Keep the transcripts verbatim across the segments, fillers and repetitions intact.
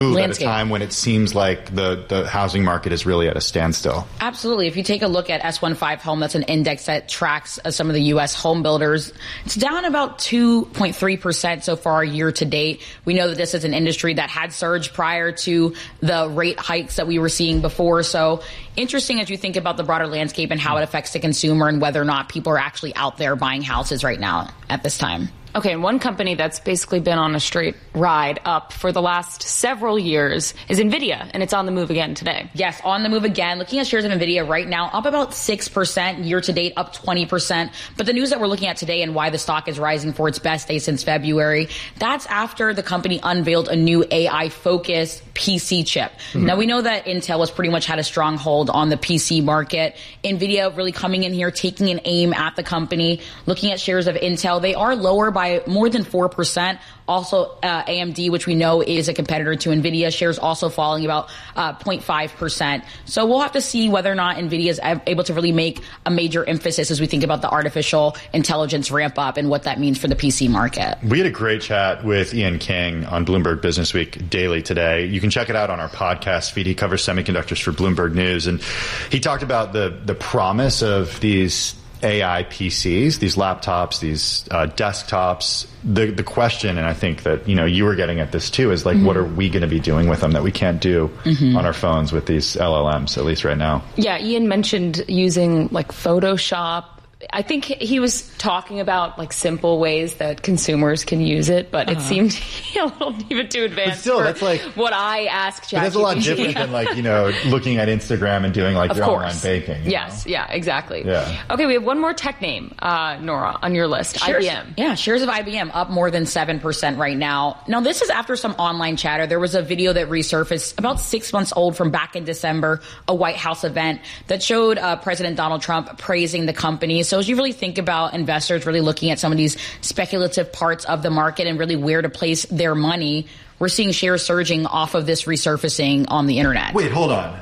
Landscape. At a time when it seems like the, the housing market is really at a standstill. Absolutely. If you take a look at S fifteen Home, that's an index that tracks uh, some of the U S home builders. It's down about two point three percent so far year to date. We know that this is an industry that had surged prior to the rate hikes that we were seeing before. So interesting as you think about the broader landscape and how it affects the consumer and whether or not people are actually out there buying houses right now at this time. Okay, and one company that's basically been on a straight ride up for the last several years is NVIDIA, and it's on the move again today. Yes, on the move again. Looking at shares of NVIDIA right now, up about six percent, year to date, up twenty percent. But the news that we're looking at today and why the stock is rising for its best day since February, that's after the company unveiled a new A I-focused P C chip. Mm-hmm. Now, we know that Intel has pretty much had a strong hold on the P C market. NVIDIA really coming in here, taking an aim at the company. Looking at shares of Intel, they are lower by by more than four percent. Also, uh, A M D, which we know is a competitor to NVIDIA, shares also falling about uh, zero point five percent. So we'll have to see whether or not NVIDIA is able to really make a major emphasis as we think about the artificial intelligence ramp up and what that means for the P C market. We had a great chat with Ian King on Bloomberg Business Week Daily today. You can check it out on our podcast feed. He covers semiconductors for Bloomberg News. And he talked about the, the promise of these A I P Cs, these laptops, these uh, desktops. The the question, and I think that, you know, you were getting at this too, is like, mm-hmm. what are we going to be doing with them that we can't do mm-hmm. on our phones with these L L Ms, at least right now? Yeah, Ian mentioned using like Photoshop. I think he was talking about like simple ways that consumers can use it, but uh-huh. it seemed a little even too advanced. But still, for that's like what I asked ChatGPT. That's a lot different than like, you know, looking at Instagram and doing like of your course. online baking. Yes, know? yeah, exactly. Yeah. Okay, we have one more tech name, uh, Nora, on your list, shares, I B M. Yeah, shares of I B M up more than seven percent right now. Now, this is after some online chatter. There was a video that resurfaced about six months old from back in December, a White House event that showed uh, President Donald Trump praising the company. So as you really think about About investors really looking at some of these speculative parts of the market and really where to place their money, we're seeing shares surging off of this resurfacing on the internet. Wait, hold on.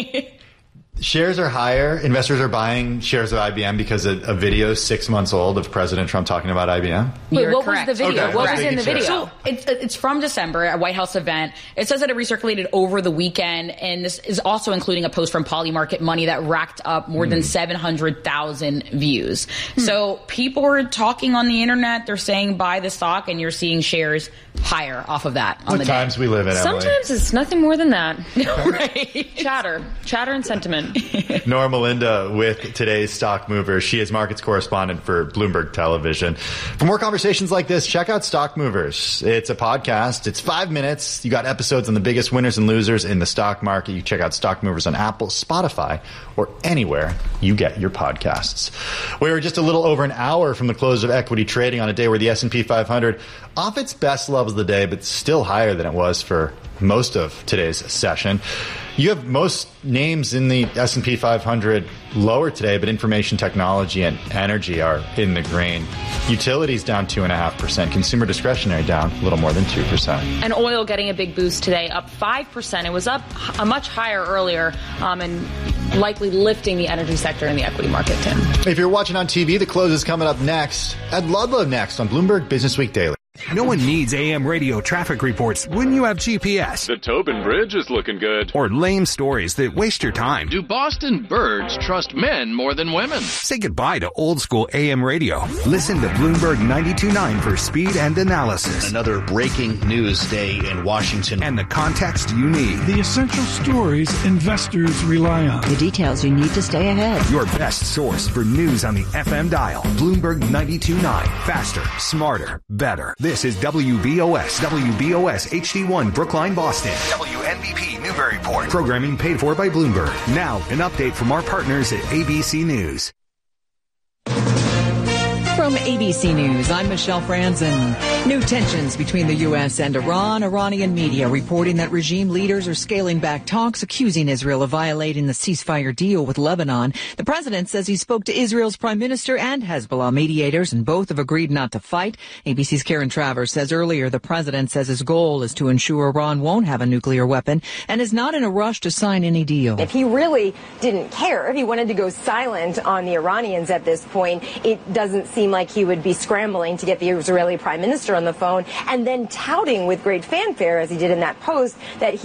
Shares are higher. Investors are buying shares of I B M because a, a video six months old of President Trump talking about I B M. Wait, You're what correct. was the video? Okay, what was in the sure. video? So it's, it's from December, a White House event. It says that it recirculated over the weekend, and this is also including a post from Polymarket Money that racked up more mm. than seven hundred thousand views. Mm. So people are talking on the internet. They're saying buy the stock, and you're seeing shares higher off of that. On what the times day. we live in, Emily. Sometimes it's nothing more than that. Right. Chatter. Chatter and sentiment. Nora Melinda with today's Stock Movers. She is markets correspondent for Bloomberg Television. For more conversations like this, check out Stock Movers. It's a podcast. It's five minutes. You got episodes on the biggest winners and losers in the stock market. You check out Stock Movers on Apple, Spotify, or anywhere you get your podcasts. We were just a little over an hour from the close of equity trading on a day where the S and P five hundred off its best levels of the day, but still higher than it was for most of today's session. You have most names in the S and P five hundred lower today, but information technology and energy are in the green. Utilities down two point five percent. Consumer discretionary down a little more than two percent. And oil getting a big boost today, up five percent. It was up a much higher earlier, um, and likely lifting the energy sector in the equity market, Tim. If you're watching on T V, the close is coming up next. Ed Ludlow next on Bloomberg Business Week Daily. No one needs A M radio traffic reports when you have G P S. The Tobin Bridge is looking good. Or lame stories that waste your time. Do Boston birds trust men more than women? Say goodbye to old school A M radio. Listen to Bloomberg ninety-two point nine for speed and analysis. Another breaking news day in Washington. And the context you need. The essential stories investors rely on. The details you need to stay ahead. Your best source for news on the F M dial. Bloomberg ninety-two point nine. Faster, smarter, better. This is W B O S, W B O S H D one, Brookline, Boston. W N B P, Newburyport. Programming paid for by Bloomberg. Now, an update from our partners at A B C News. From A B C News, I'm Michelle Franzen. New tensions between the U S and Iran. Iranian media reporting that regime leaders are scaling back talks, accusing Israel of violating the ceasefire deal with Lebanon. The president says he spoke to Israel's prime minister and Hezbollah mediators, and both have agreed not to fight. A B C's Karen Travers says earlier the president says his goal is to ensure Iran won't have a nuclear weapon and is not in a rush to sign any deal. If he really didn't care, if he wanted to go silent on the Iranians at this point, it doesn't seem like he would be scrambling to get the Israeli prime minister on the phone and then touting with great fanfare, as he did in that post, that he